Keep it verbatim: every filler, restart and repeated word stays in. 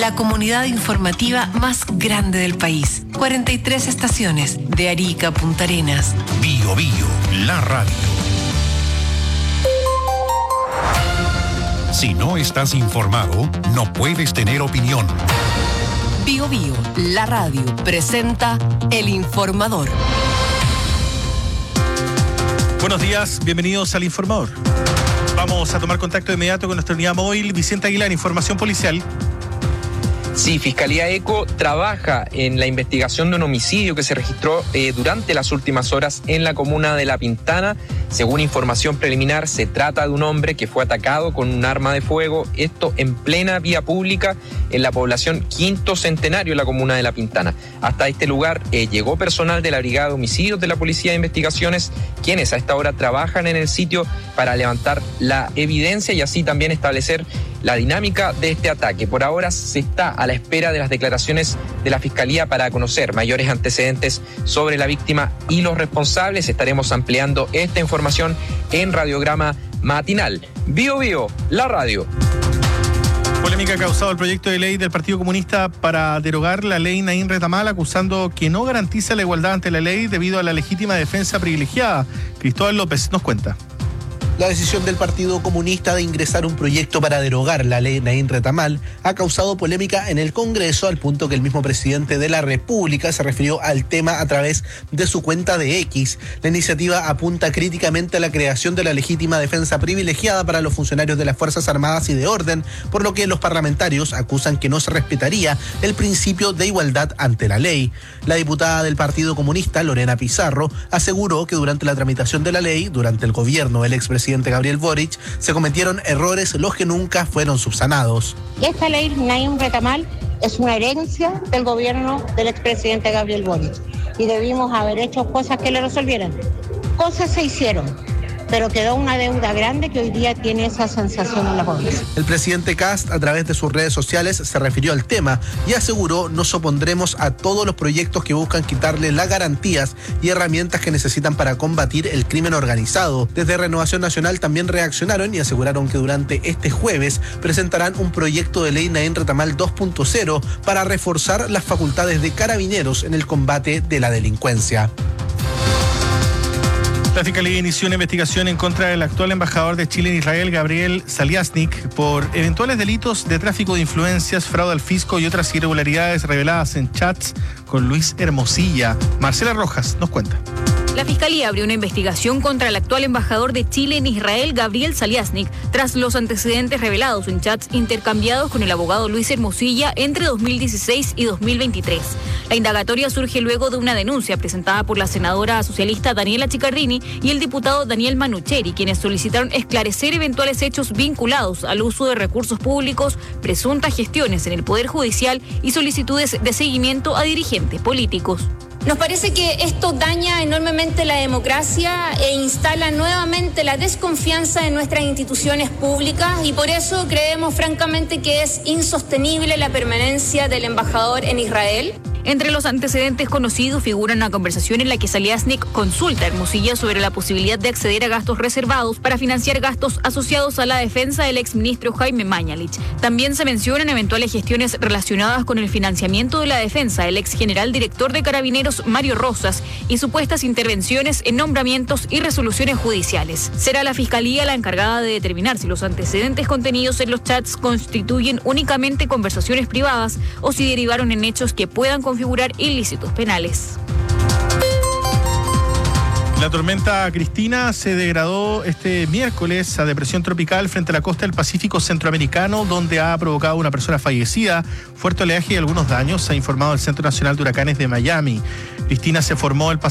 la comunidad informativa más grande del país. cuarenta y tres estaciones, de Arica a Punta Arenas. Bio Bio, la radio. Si no estás informado, no puedes tener opinión. Bio Bio, la radio, presenta El Informador. Buenos días, bienvenidos al Informador. Vamos a tomar contacto de inmediato con nuestra unidad móvil. Vicente Aguilar, información policial. Sí, Fiscalía ECO trabaja en la investigación de un homicidio que se registró eh, durante las últimas horas en la comuna de La Pintana. Según información preliminar, se trata de un hombre que fue atacado con un arma de fuego, esto en plena vía pública en la población Quinto Centenario, en la comuna de La Pintana. Hasta este lugar eh, llegó personal de la Brigada de Homicidios de la Policía de Investigaciones, quienes a esta hora trabajan en el sitio para levantar la evidencia y así también establecer la dinámica de este ataque. Por ahora se está a la espera de las declaraciones de la Fiscalía para conocer mayores antecedentes sobre la víctima y los responsables. Estaremos ampliando esta información en Radiograma Matinal. Bio Bio, la radio. Polémica ha causado el proyecto de ley del Partido Comunista para derogar la ley Naín Retamal, acusando que no garantiza la igualdad ante la ley debido a la legítima defensa privilegiada. Cristóbal López nos cuenta. La decisión del Partido Comunista de ingresar un proyecto para derogar la ley Naín Retamal ha causado polémica en el Congreso, al punto que el mismo presidente de la República se refirió al tema a través de su cuenta de X. La iniciativa apunta críticamente a la creación de la legítima defensa privilegiada para los funcionarios de las Fuerzas Armadas y de Orden, por lo que los parlamentarios acusan que no se respetaría el principio de igualdad ante la ley. La diputada del Partido Comunista, Lorena Pizarro, aseguró que durante la tramitación de la ley, durante el gobierno del expresidente presidente Gabriel Boric, se cometieron errores los que nunca fueron subsanados. Esta ley Naín Retamal es una herencia del gobierno del expresidente Gabriel Boric y debimos haber hecho cosas que le resolvieran. Cosas se hicieron, pero quedó una deuda grande que hoy día tiene esa sensación en la población. El presidente Kast, a través de sus redes sociales, se refirió al tema y aseguró: nos opondremos a todos los proyectos que buscan quitarle las garantías y herramientas que necesitan para combatir el crimen organizado. Desde Renovación Nacional también reaccionaron y aseguraron que durante este jueves presentarán un proyecto de ley Naín Retamal dos punto cero para reforzar las facultades de carabineros en el combate de la delincuencia. La Fiscalía inició una investigación en contra del actual embajador de Chile en Israel, Gabriel Saliasnik, por eventuales delitos de tráfico de influencias, fraude al fisco y otras irregularidades reveladas en chats con Luis Hermosilla. Marcela Rojas nos cuenta. La Fiscalía abrió una investigación contra el actual embajador de Chile en Israel, Gabriel Saliasnik, tras los antecedentes revelados en chats intercambiados con el abogado Luis Hermosilla entre dos mil dieciséis y dos mil veintitrés. La indagatoria surge luego de una denuncia presentada por la senadora socialista Daniela Chiccardini y el diputado Daniel Manucheri, quienes solicitaron esclarecer eventuales hechos vinculados al uso de recursos públicos, presuntas gestiones en el Poder Judicial y solicitudes de seguimiento a dirigentes políticos. Nos parece que esto daña enormemente la democracia e instala nuevamente la desconfianza en nuestras instituciones públicas y por eso creemos francamente que es insostenible la permanencia del embajador en Israel. Entre los antecedentes conocidos figura una conversación en la que Saliasnik consulta a Hermosilla sobre la posibilidad de acceder a gastos reservados para financiar gastos asociados a la defensa del exministro Jaime Mañalich. También se mencionan eventuales gestiones relacionadas con el financiamiento de la defensa del ex general director de Carabineros Mario Rosas y supuestas intervenciones en nombramientos y resoluciones judiciales. Será la Fiscalía la encargada de determinar si los antecedentes contenidos en los chats constituyen únicamente conversaciones privadas o si derivaron en hechos que puedan configurar ilícitos penales. La tormenta Cristina se degradó este miércoles a depresión tropical frente a la costa del Pacífico centroamericano, donde ha provocado una persona fallecida, fuerte oleaje y algunos daños, ha informado el Centro Nacional de Huracanes de Miami. Cristina se formó el